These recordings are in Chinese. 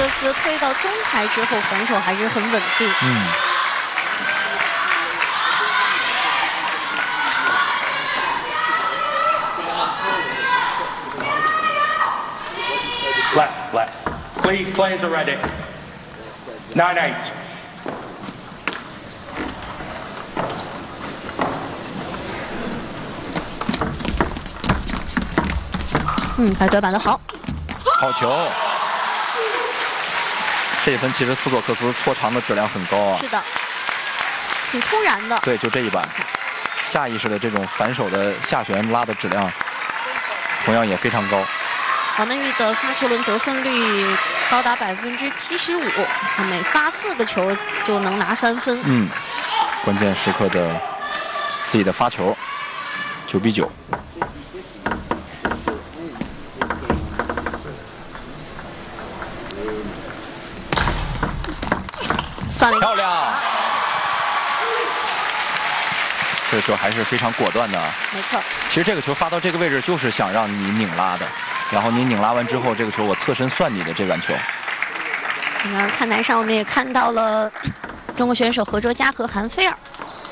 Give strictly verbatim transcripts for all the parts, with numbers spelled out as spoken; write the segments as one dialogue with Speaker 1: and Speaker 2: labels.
Speaker 1: 克斯推到中台之后，反手还是很稳定。
Speaker 2: 嗯。
Speaker 3: Left, left. Please, players are ready. Nine eight.
Speaker 1: 嗯，白短板的好，
Speaker 2: 好球！这一分其实斯托克斯搓长的质量很高啊。
Speaker 1: 是的，挺突然的。
Speaker 2: 对，就这一板，下意识的这种反手的下旋拉的质量，同样也非常高。
Speaker 1: 王曼玉的发球轮得分率高达百分之七十五，每发四个球就能拿三分。
Speaker 2: 嗯，关键时刻的自己的发球，九比九。
Speaker 1: 算了，
Speaker 2: 漂亮！这个球还是非常果断的。
Speaker 1: 没错。
Speaker 2: 其实这个球发到这个位置就是想让你拧拉的。 然后你拧拉完之后，这个球我侧身算你的这板球。
Speaker 1: 刚刚看台上我们也看到了中国选手何卓佳和韩菲尔。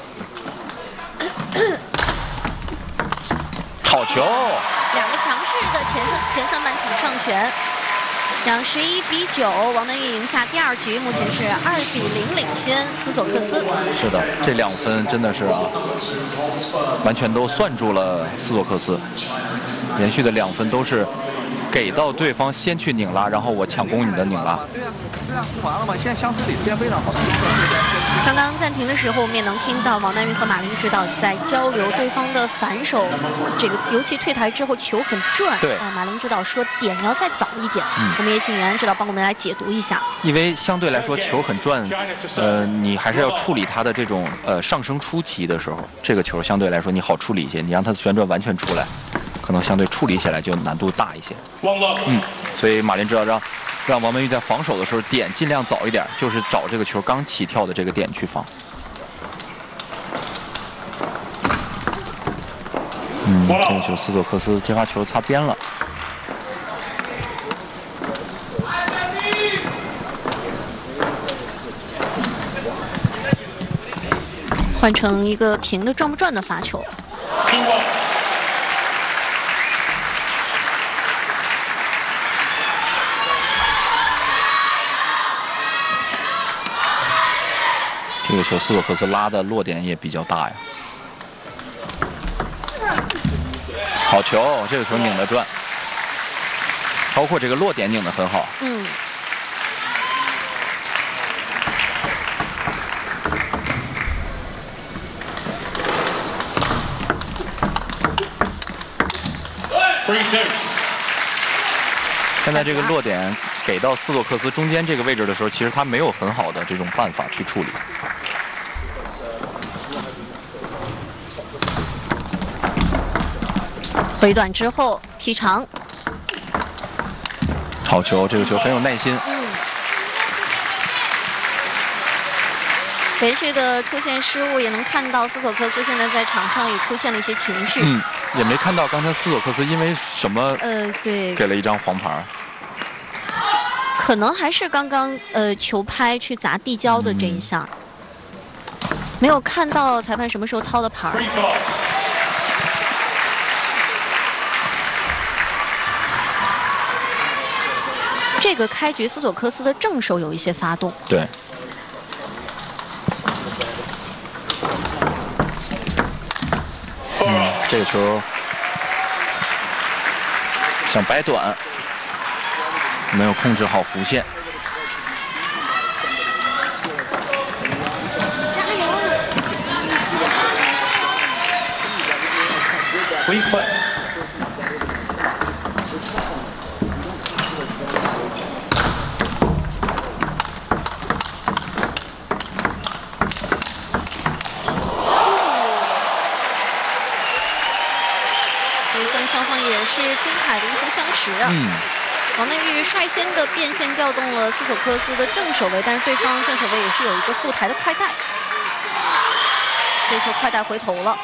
Speaker 2: 好球！
Speaker 1: 两个强势的前三前三板抢上旋，两十一比九，王曼玉赢下第二局，目前是二比零领先斯索克斯。
Speaker 2: 是的，这两分真的是啊，完全都算住了斯索克斯，连续的两分都是。 给到对方先去拧拉，然后我抢攻你的拧拉。
Speaker 4: 对呀，对呀，完了嘛，现在相持领先非常好。
Speaker 1: 刚刚暂停的时候，我们也能听到王曼玉和马林指导在交流对方的反手，这个尤其退台之后球很转。
Speaker 2: 对
Speaker 1: 啊，马林指导说点要再早一点。嗯，我们也请袁指导帮我们来解读一下。
Speaker 2: 因为相对来说球很转，呃，你还是要处理它的这种呃上升初期的时候，这个球相对来说你好处理一些，你让它的旋转完全出来。 可能相对处理起来就难度大一些。嗯，所以马林知道让让王曼玉在防守的时候点尽量早一点，就是找这个球刚起跳的这个点去防。嗯，这个球斯托克斯接发球擦边了。
Speaker 1: 换成一个平的转不转的发球。
Speaker 2: 这个球斯托克斯拉的落点也比较大呀，好球！这个球拧得转，包括这个落点拧得很好。
Speaker 1: 嗯。
Speaker 2: 现在这个落点给到斯托克斯中间这个位置的时候，其实他没有很好的这种办法去处理。
Speaker 1: 回短之后劈长，
Speaker 2: 好球！这个球很有耐心。
Speaker 1: 嗯。连续的出现失误，也能看到斯索克斯现在在场上也出现了一些情绪。
Speaker 2: 嗯。 也没看到刚才斯索克斯因为什么
Speaker 1: 呃对
Speaker 2: 给了一张黄牌，
Speaker 1: 可能还是刚刚呃球拍去砸地胶的这一下，嗯、没有看到裁判什么时候掏的牌。这个开局斯索克斯的正手有一些发动。
Speaker 2: 对。 嗯，这个球想掰短，没有控制好弧线。
Speaker 1: 加油
Speaker 3: ！Please play.
Speaker 1: 双方也是精彩的一分相持啊！嗯，王曼玉率先的变线调动了斯索克斯的正手位，但是对方正手位也是有一个护台的快带，这球快带回头了。